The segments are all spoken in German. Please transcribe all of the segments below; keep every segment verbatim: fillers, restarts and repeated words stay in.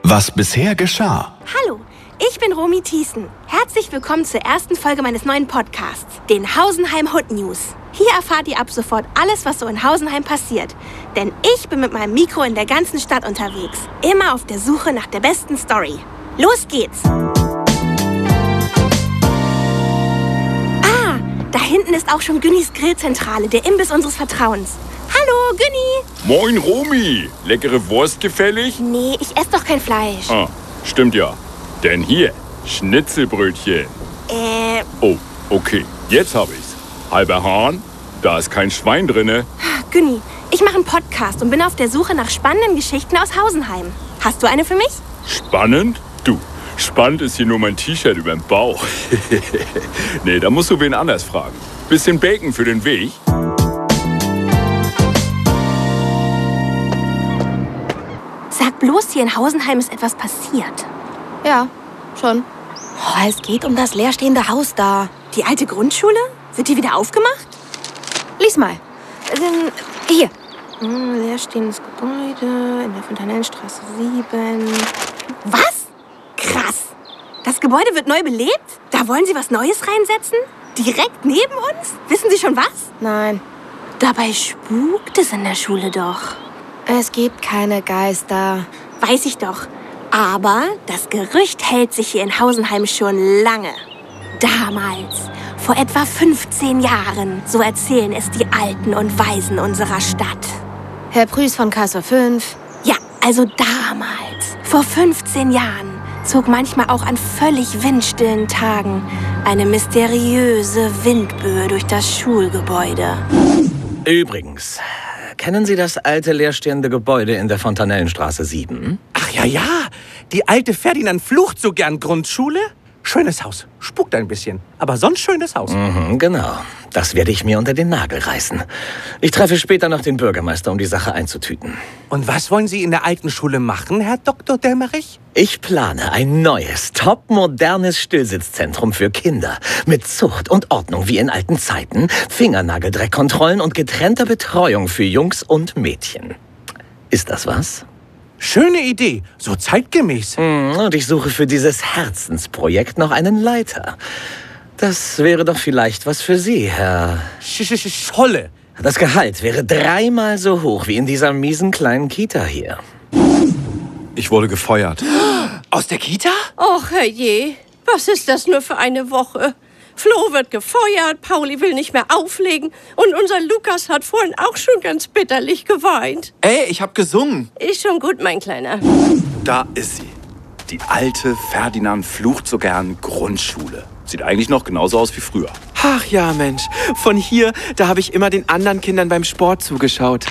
Was bisher geschah. Hallo, ich bin Romy Thiessen. Herzlich willkommen zur ersten Folge meines neuen Podcasts, den Hausenheim Hood News. Hier erfahrt ihr ab sofort alles, was so in Hausenheim passiert. Denn ich bin mit meinem Mikro in der ganzen Stadt unterwegs. Immer auf der Suche nach der besten Story. Los geht's! Ah, da hinten ist auch schon Günnis Grillzentrale, der Imbiss unseres Vertrauens. Hallo, Günni! Moin, Romy. Leckere Wurst gefällig? Nee, ich esse doch kein Fleisch. Ah, stimmt ja. Denn hier, Schnitzelbrötchen. Äh... Oh, okay. Jetzt hab ich's. Halber Hahn, da ist kein Schwein drinne. Günni, ich mache einen Podcast und bin auf der Suche nach spannenden Geschichten aus Hausenheim. Hast du eine für mich? Spannend? Du, spannend ist hier nur mein T-Shirt überm Bauch. Nee, da musst du wen anders fragen. Bisschen Bacon für den Weg? Sag bloß, hier in Hausenheim ist etwas passiert. Ja, schon. Oh, es geht um das leerstehende Haus da. Die alte Grundschule? Wird die wieder aufgemacht? Lies mal. Ähm, Hier. hm, leerstehendes Gebäude in der Fontanellenstraße sieben. Was? Krass. Das Gebäude wird neu belebt? Da wollen Sie was Neues reinsetzen? Direkt neben uns? Wissen Sie schon was? Nein, Dabei spukt es in der Schule doch. es gibt keine Geister. Weiß ich doch. Aber das Gerücht hält sich hier in Hausenheim schon lange. Damals, vor etwa fünfzehn Jahren, so erzählen es die Alten und Weisen unserer Stadt. Herr Prüß von Kassel fünf. Ja, also damals, vor fünfzehn Jahren, zog manchmal auch an völlig windstillen Tagen eine mysteriöse Windböe durch das Schulgebäude. Übrigens, kennen Sie das alte leerstehende Gebäude in der Fontanellenstraße sieben? Ach ja, ja. Die alte Ferdinand flucht so gern Grundschule. Schönes Haus. Spukt ein bisschen. Aber sonst schönes Haus. Mhm, genau. Das werde ich mir unter den Nagel reißen. Ich treffe später noch den Bürgermeister, um die Sache einzutüten. Und was wollen Sie in der alten Schule machen, Herr Doktor Dämmerich? Ich plane ein neues, topmodernes Stillsitzzentrum für Kinder. Mit Zucht und Ordnung wie in alten Zeiten, Fingernageldreckkontrollen und getrennter Betreuung für Jungs und Mädchen. Ist das was? Schöne Idee. So zeitgemäß. Und ich suche für dieses Herzensprojekt noch einen Leiter. Das wäre doch vielleicht was für Sie, Herr... Sch -sch -sch Scholle. Das Gehalt wäre dreimal so hoch wie in dieser miesen kleinen Kita hier. Ich wurde gefeuert. Aus der Kita? Och, herrje, was ist das nur für eine Woche? Flo wird gefeuert, Pauli will nicht mehr auflegen und unser Lukas hat vorhin auch schon ganz bitterlich geweint. Ey, ich hab gesungen. Ist schon gut, mein Kleiner. Da ist sie. Die alte Ferdinand flucht so gern Grundschule. Sieht eigentlich noch genauso aus wie früher. Ach ja, Mensch. Von hier, da habe ich immer den anderen Kindern beim Sport zugeschaut.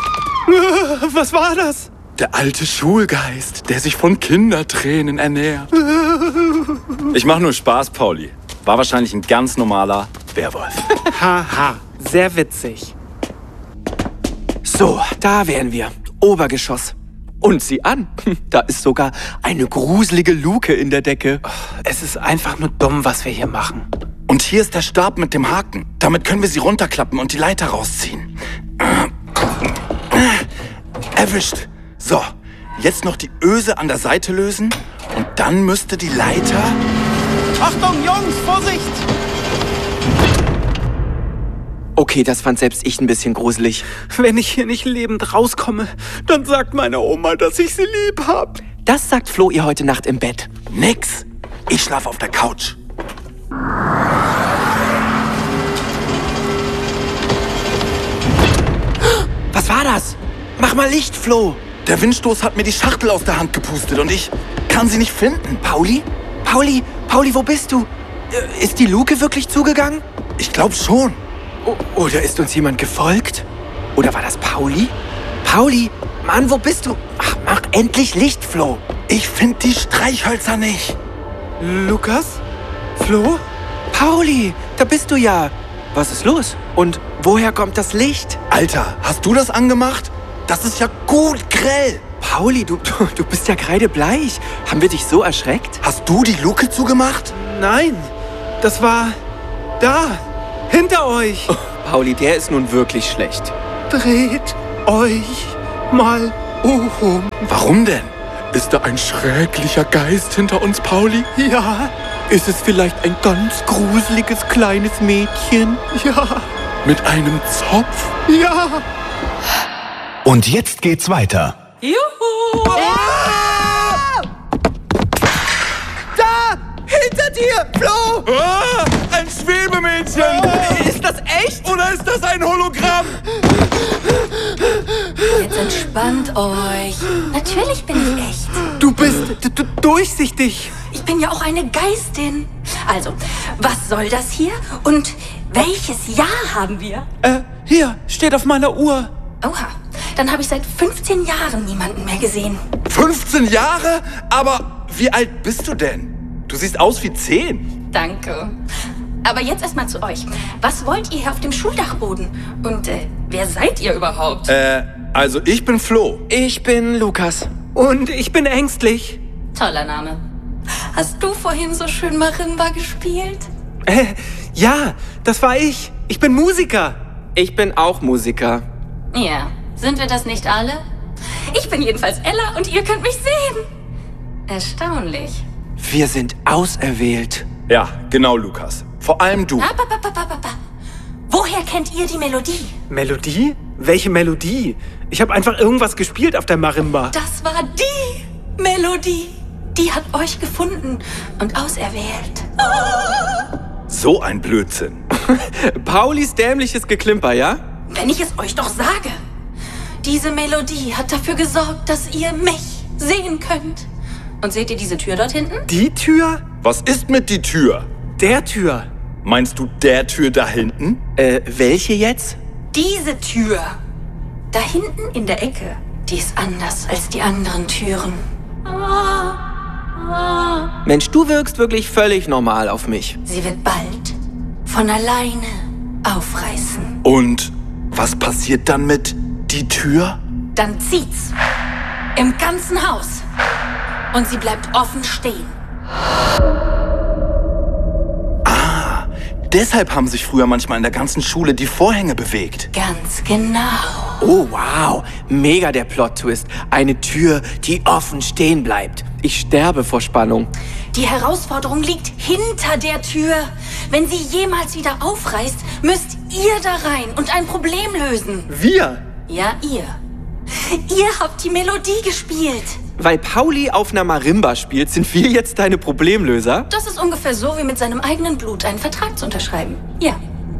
Was war das? Der alte Schulgeist, der sich von Kindertränen ernährt. Ich mach nur Spaß, Pauli. War wahrscheinlich ein ganz normaler Werwolf. Haha, sehr witzig. So, da wären wir. Obergeschoss. Und sieh an, da ist sogar eine gruselige Luke in der Decke. Es ist einfach nur dumm, was wir hier machen. Und hier ist der Stab mit dem Haken. Damit können wir sie runterklappen und die Leiter rausziehen. Erwischt. So, jetzt noch die Öse an der Seite lösen. Und dann müsste die Leiter... Achtung, Jungs, Vorsicht! Okay, das fand selbst ich ein bisschen gruselig. Wenn ich hier nicht lebend rauskomme, dann sagt meine Oma, dass ich sie lieb hab. Das sagt Flo ihr heute Nacht im Bett. Nix. Ich schlafe auf der Couch. Was war das? Mach mal Licht, Flo. Der Windstoß hat mir die Schachtel aus der Hand gepustet und ich kann sie nicht finden. Pauli? Pauli? Pauli, wo bist du? Äh, Ist die Luke wirklich zugegangen? Ich glaube schon. O- Oder ist uns jemand gefolgt? Oder war das Pauli? Pauli, Mann, wo bist du? Ach, mach endlich Licht, Flo. Ich finde die Streichhölzer nicht. Lukas? Flo? Pauli, da bist du ja. Was ist los? Und woher kommt das Licht? Alter, hast du das angemacht? Das ist ja gut grell. Pauli, du, du, du bist ja kreidebleich. Haben wir dich so erschreckt? Hast du die Luke zugemacht? Nein, das war da, hinter euch. Oh, Pauli, der ist nun wirklich schlecht. Dreht euch mal um. Warum denn? Ist da ein schrecklicher Geist hinter uns, Pauli? Ja, ist es vielleicht ein ganz gruseliges kleines Mädchen? Ja. Mit einem Zopf? Ja. Und jetzt geht's weiter. Juhu! Ah! Da! Hinter dir, Flo! Ah, ein Schwebemädchen! Oh, ist das echt? Oder ist das ein Hologramm? Jetzt entspannt euch. Natürlich bin ich echt. Du bist d- d- durchsichtig. Ich bin ja auch eine Geistin. Also, was soll das hier? Und welches Jahr haben wir? Äh, hier, steht auf meiner Uhr. Oha, dann habe ich seit fünfzehn Jahren niemanden mehr gesehen. fünfzehn Jahre? Aber wie alt bist du denn? Du siehst aus wie zehn. Danke. Aber jetzt erstmal zu euch. Was wollt ihr hier auf dem Schuldachboden? Und äh, wer seid ihr überhaupt? Äh, also ich bin Flo. Ich bin Lukas. Und ich bin ängstlich. Toller Name. Hast du vorhin so schön Marimba gespielt? Äh, ja, das war ich. Ich bin Musiker. Ich bin auch Musiker. Ja, sind wir das nicht alle? Ich bin jedenfalls Ella und ihr könnt mich sehen. Erstaunlich. Wir sind auserwählt. Ja, genau, Lukas. Vor allem du. Ab, ab, ab, ab, ab. Woher kennt ihr die Melodie? Melodie? Welche Melodie? Ich habe einfach irgendwas gespielt auf der Marimba. Das war die Melodie. Die hat euch gefunden und auserwählt. So ein Blödsinn. Paulis dämliches Geklimper, ja? Wenn ich es euch doch sage. Diese Melodie hat dafür gesorgt, dass ihr mich sehen könnt. Und seht ihr diese Tür dort hinten? Die Tür? Was ist mit die Tür? Der Tür. Meinst du der Tür da hinten? Äh, welche jetzt? Diese Tür. Da hinten in der Ecke. Die ist anders als die anderen Türen. Mensch, du wirkst wirklich völlig normal auf mich. Sie wird bald von alleine aufreißen. Und was passiert dann mit die Tür? Dann zieht's. Im ganzen Haus. Und sie bleibt offen stehen. Ah, deshalb haben sich früher manchmal in der ganzen Schule die Vorhänge bewegt. Ganz genau. Oh, wow. Mega der Plot-Twist. Eine Tür, die offen stehen bleibt. Ich sterbe vor Spannung. Die Herausforderung liegt hinter der Tür. Wenn sie jemals wieder aufreißt, müsst ihr da rein und ein Problem lösen. Wir? Ja, ihr. Ihr habt die Melodie gespielt. Weil Pauli auf einer Marimba spielt, sind wir jetzt deine Problemlöser? Das ist ungefähr so, wie mit seinem eigenen Blut einen Vertrag zu unterschreiben. Ja.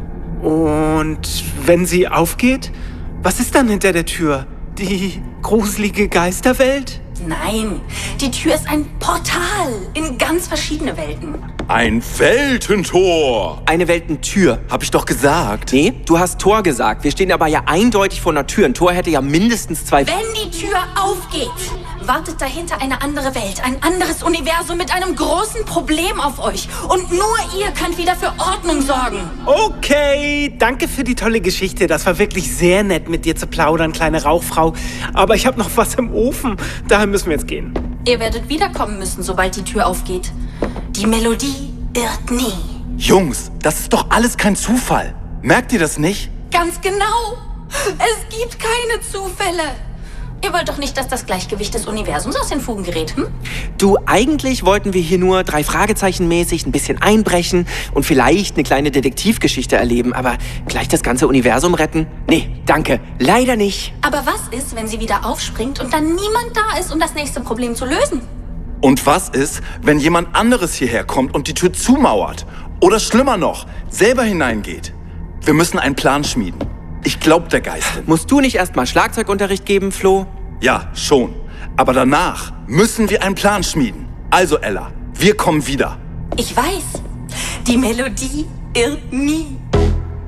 Und wenn sie aufgeht, was ist dann hinter der Tür? Die gruselige Geisterwelt? Nein, die Tür ist ein Portal in ganz verschiedene Welten. Ein Weltentor. Eine Weltentür. Hab ich doch gesagt. Nee, du hast Tor gesagt. Wir stehen aber ja eindeutig vor einer Tür. Ein Tor hätte ja mindestens zwei... Wenn die Tür aufgeht, wartet dahinter eine andere Welt, ein anderes Universum mit einem großen Problem auf euch. Und nur ihr könnt wieder für Ordnung sorgen. Okay, danke für die tolle Geschichte. Das war wirklich sehr nett, mit dir zu plaudern, kleine Rauchfrau. Aber ich habe noch was im Ofen. Daher müssen wir jetzt gehen. Ihr werdet wiederkommen müssen, sobald die Tür aufgeht. Die Melodie irrt nie. Jungs, das ist doch alles kein Zufall. Merkt ihr das nicht? Ganz genau. Es gibt keine Zufälle. Ihr wollt doch nicht, dass das Gleichgewicht des Universums aus den Fugen gerät, hm? Du, eigentlich wollten wir hier nur drei Fragezeichen mäßig ein bisschen einbrechen und vielleicht eine kleine Detektivgeschichte erleben, aber gleich das ganze Universum retten? Nee, danke, leider nicht. Aber was ist, wenn sie wieder aufspringt und dann niemand da ist, um das nächste Problem zu lösen? Und was ist, wenn jemand anderes hierher kommt und die Tür zumauert? Oder schlimmer noch, selber hineingeht? Wir müssen einen Plan schmieden. Ich glaub der Geistin. Musst du nicht erst mal Schlagzeugunterricht geben, Flo? Ja, schon. Aber danach müssen wir einen Plan schmieden. Also, Ella, wir kommen wieder. Ich weiß, die Melodie irrt nie.